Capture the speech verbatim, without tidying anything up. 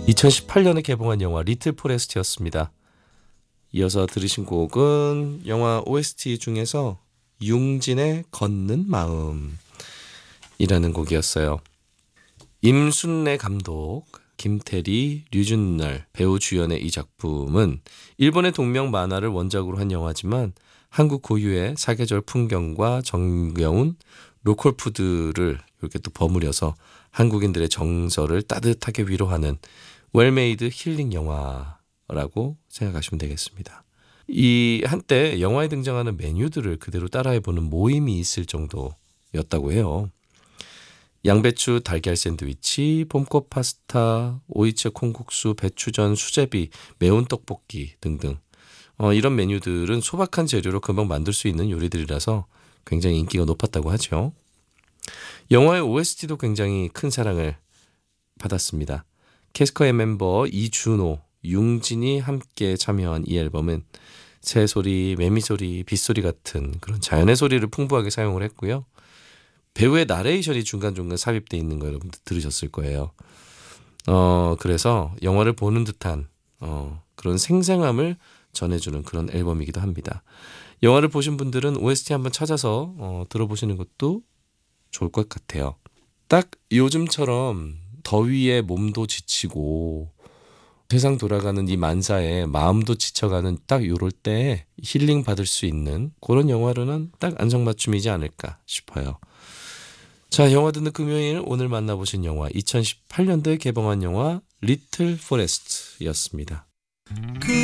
이천십팔 년에 개봉한 영화 리틀 포레스트였습니다. 이어서 들으신 곡은 영화 오에스티 중에서 융진의 걷는 마음이라는 곡이었어요. 임순례 감독, 김태리, 류준열 배우 주연의 이 작품은 일본의 동명 만화를 원작으로 한 영화지만 한국 고유의 사계절 풍경과 정겨운 로컬 푸드를 이렇게 또 버무려서 한국인들의 정서를 따뜻하게 위로하는 웰메이드 힐링 영화라고 생각하시면 되겠습니다. 이 한때 영화에 등장하는 메뉴들을 그대로 따라해보는 모임이 있을 정도였다고 해요. 양배추 달걀 샌드위치, 봄꽃 파스타, 오이채 콩국수, 배추전, 수제비, 매운 떡볶이 등등. 어, 이런 메뉴들은 소박한 재료로 금방 만들 수 있는 요리들이라서 굉장히 인기가 높았다고 하죠. 영화의 오에스티도 굉장히 큰 사랑을 받았습니다. 캐스커의 멤버 이준호, 융진이 함께 참여한 이 앨범은 새소리, 매미소리, 빗소리 같은 그런 자연의 소리를 풍부하게 사용을 했고요. 배우의 나레이션이 중간중간 삽입되어 있는 거 여러분들 들으셨을 거예요. 어, 그래서 영화를 보는 듯한 어, 그런 생생함을 전해주는 그런 앨범이기도 합니다. 영화를 보신 분들은 오에스티 한번 찾아서 어, 들어보시는 것도 좋을 것 같아요. 딱 요즘처럼 더위에 몸도 지치고 세상 돌아가는 이 만사에 마음도 지쳐가는 딱 요럴 때 힐링 받을 수 있는 그런 영화로는 딱 안성맞춤이지 않을까 싶어요. 자, 영화 듣는 금요일 오늘 만나보신 영화 이천십팔 년도에 개봉한 영화 리틀 포레스트였습니다.